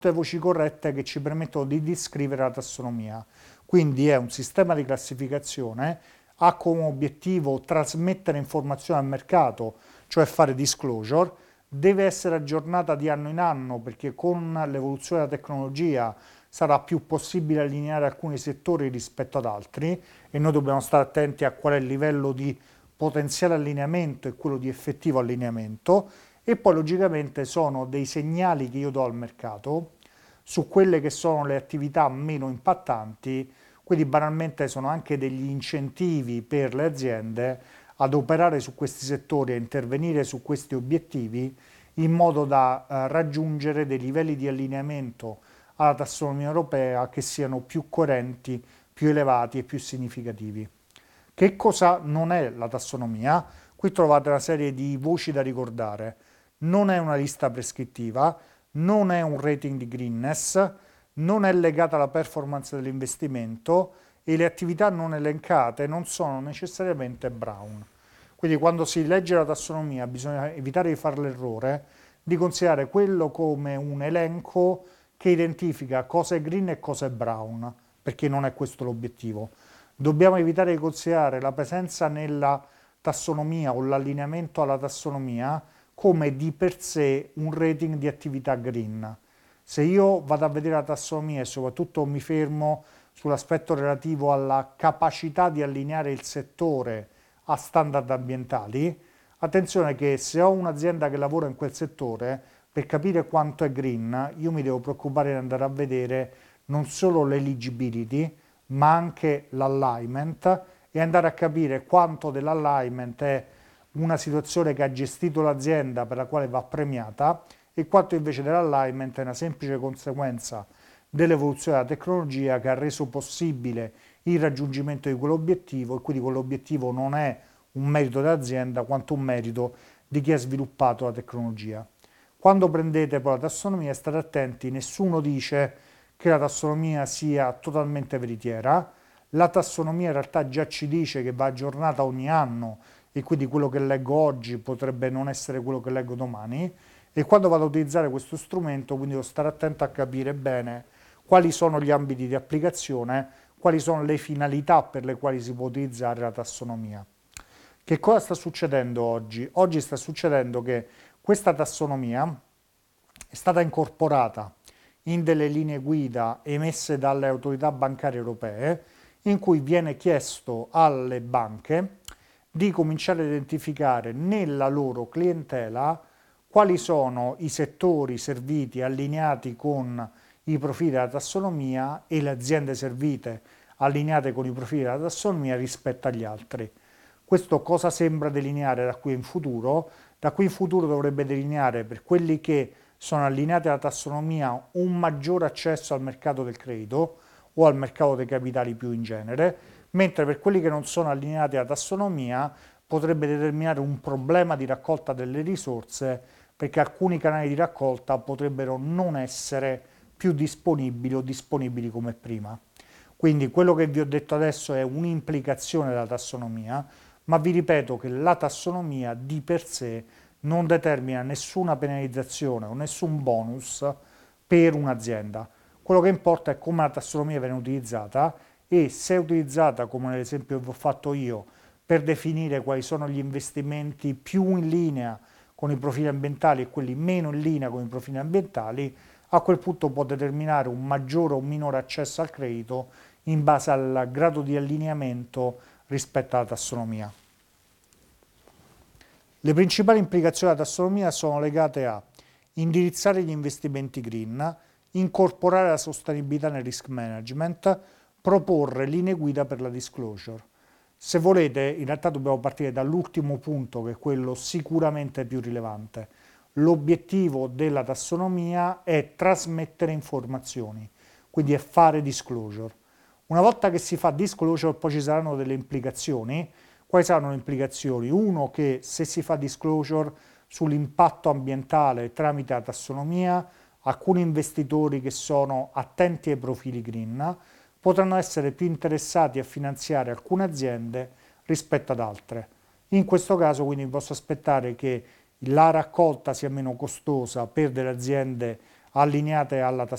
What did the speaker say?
le voci corrette che ci permettono di descrivere la tassonomia. Quindi è un sistema di classificazione, ha come obiettivo trasmettere informazioni al mercato, cioè fare disclosure, deve essere aggiornata di anno in anno perché con l'evoluzione della tecnologia sarà più possibile allineare alcuni settori rispetto ad altri e noi dobbiamo stare attenti a qual è il livello di potenziale allineamento e quello di effettivo allineamento e poi logicamente sono dei segnali che io do al mercato su quelle che sono le attività meno impattanti, quindi banalmente sono anche degli incentivi per le aziende ad operare su questi settori, a intervenire su questi obiettivi in modo da raggiungere dei livelli di allineamento alla tassonomia europea che siano più coerenti, più elevati e più significativi. Che cosa non è la tassonomia? Qui trovate una serie di voci da ricordare. Non è una lista prescrittiva, non è un rating di greenness, non è legata alla performance dell'investimento e le attività non elencate non sono necessariamente brown. Quindi quando si legge la tassonomia bisogna evitare di fare l'errore di considerare quello come un elenco che identifica cosa è green e cosa è brown, perché non è questo l'obiettivo. Dobbiamo evitare di considerare la presenza nella tassonomia o l'allineamento alla tassonomia come di per sé un rating di attività green. Se io vado a vedere la tassonomia e soprattutto mi fermo sull'aspetto relativo alla capacità di allineare il settore a standard ambientali, attenzione che se ho un'azienda che lavora in quel settore, per capire quanto è green, io mi devo preoccupare di andare a vedere non solo l'eligibility, ma anche l'alignment e andare a capire quanto dell'alignment è una situazione che ha gestito l'azienda per la quale va premiata e quanto invece dell'alignment è una semplice conseguenza dell'evoluzione della tecnologia che ha reso possibile il raggiungimento di quell'obiettivo e quindi quell'obiettivo non è un merito dell'azienda quanto un merito di chi ha sviluppato la tecnologia. Quando prendete poi la tassonomia state attenti, nessuno dice che la tassonomia sia totalmente veritiera, la tassonomia in realtà già ci dice che va aggiornata ogni anno e quindi quello che leggo oggi potrebbe non essere quello che leggo domani e quando vado ad utilizzare questo strumento quindi devo stare attento a capire bene quali sono gli ambiti di applicazione, quali sono le finalità per le quali si può utilizzare la tassonomia. Che cosa sta succedendo oggi? Oggi sta succedendo che questa tassonomia è stata incorporata in delle linee guida emesse dalle autorità bancarie europee in cui viene chiesto alle banche di cominciare a identificare nella loro clientela quali sono i settori serviti allineati con i profili della tassonomia e le aziende servite allineate con i profili della tassonomia rispetto agli altri. Questo cosa sembra delineare da qui in futuro? Da qui in futuro dovrebbe delineare per quelli che sono allineati alla tassonomia un maggiore accesso al mercato del credito o al mercato dei capitali più in genere, mentre per quelli che non sono allineati alla tassonomia potrebbe determinare un problema di raccolta delle risorse perché alcuni canali di raccolta potrebbero non essere più disponibili o disponibili come prima. Quindi quello che vi ho detto adesso è un'implicazione della tassonomia, ma vi ripeto che la tassonomia di per sé non determina nessuna penalizzazione o nessun bonus per un'azienda. Quello che importa è come la tassonomia viene utilizzata e se è utilizzata, come nell'esempio che vi ho fatto io, per definire quali sono gli investimenti più in linea con i profili ambientali e quelli meno in linea con i profili ambientali, a quel punto può determinare un maggiore o un minore accesso al credito in base al grado di allineamento rispetto alla tassonomia. Le principali implicazioni della tassonomia sono legate a indirizzare gli investimenti green, incorporare la sostenibilità nel risk management, proporre linee guida per la disclosure. Se volete, in realtà dobbiamo partire dall'ultimo punto, che è quello sicuramente più rilevante. L'obiettivo della tassonomia è trasmettere informazioni, quindi è fare disclosure. Una volta che si fa disclosure poi ci saranno delle implicazioni. Quali saranno le implicazioni? Uno, che se si fa disclosure sull'impatto ambientale tramite la tassonomia, alcuni investitori che sono attenti ai profili green potranno essere più interessati a finanziare alcune aziende rispetto ad altre. In questo caso quindi posso aspettare che la raccolta sia meno costosa per delle aziende allineate alla